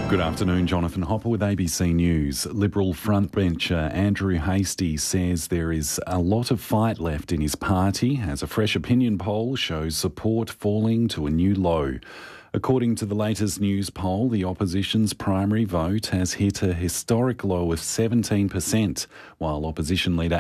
Good afternoon, Jonathan Hopper with ABC News. Liberal frontbencher Andrew Hastie says there is a lot of fight left in his party as a fresh opinion poll shows support falling to a new low. According to the latest news poll, the opposition's primary vote has hit a historic low of 17%, while opposition leader